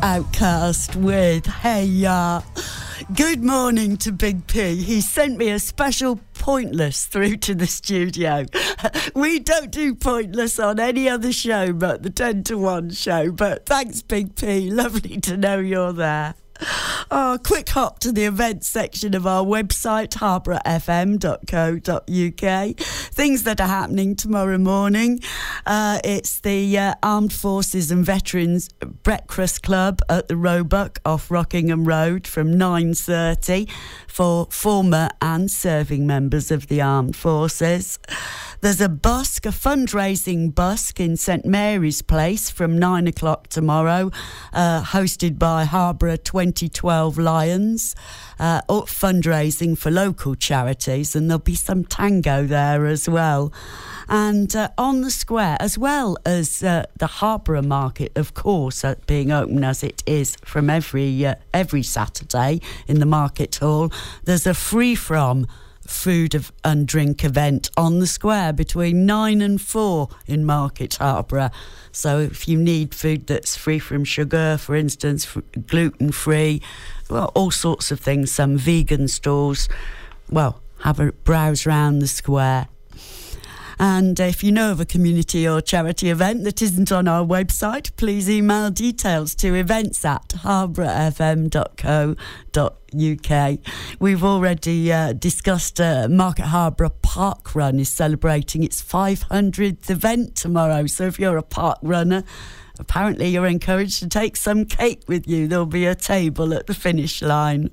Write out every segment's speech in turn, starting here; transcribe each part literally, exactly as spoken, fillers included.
Outcast with Hey Ya. Good morning to Big P. He sent me a special Pointless through to the studio. We don't do Pointless on any other show but the ten to one show, but thanks Big P, lovely to know you're there. Oh, quick hop to the events section of our website, harborough f m dot co dot u k. Things that are happening tomorrow morning. Uh, it's the uh, Armed Forces and Veterans Breakfast Club at the Roebuck off Rockingham Road from nine thirty for former and serving members of the Armed Forces. There's a busk, a fundraising busk in St Mary's Place from nine o'clock tomorrow, uh, hosted by Harborough twenty twelve Lions, uh, fundraising for local charities, and there'll be some tango there as well. And uh, on the square, as well as uh, the Harborough Market, of course, uh, being open as it is from every uh, every Saturday in the Market Hall, there's a free-from food and drink event on the square between nine and four in Market Harborough. So if you need food that's free from sugar, for instance, gluten-free, well, all sorts of things, some vegan stores, well, have a browse round the square. And if you know of a community or charity event that isn't on our website, please email details to events at harborough f m dot co dot u k. We've already uh, discussed uh, Market Harborough Park Run is celebrating its five hundredth event tomorrow. So if you're a park runner, apparently you're encouraged to take some cake with you. There'll be a table at the finish line.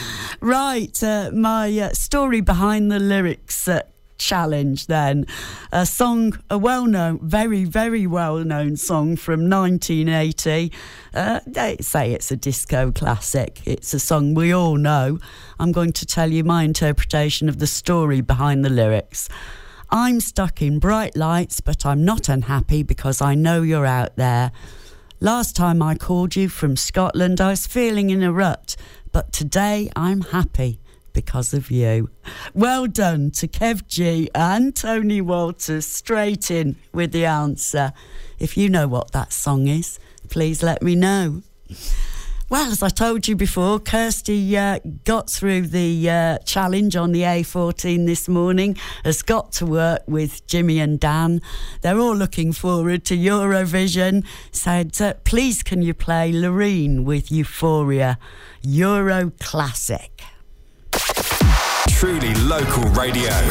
Right, uh, my uh, story behind the lyrics uh, challenge then. A song, a well-known, very, very well-known song from nineteen eighty. Uh, they say it's a disco classic. It's a song we all know. I'm going to tell you my interpretation of the story behind the lyrics. I'm stuck in bright lights, but I'm not unhappy because I know you're out there. Last time I called you from Scotland, I was feeling in a rut, but today I'm happy because of you. Well done to Kev G and Tony Walters, straight in with the answer. If you know what that song is, please let me know. Well, as I told you before, Kirsty uh, got through the uh, challenge on the A fourteen this morning, has got to work with Jimmy and Dan. They're all looking forward to Eurovision. Said, uh, please can you play Loreen with Euphoria, Euro Classic. Truly local radio.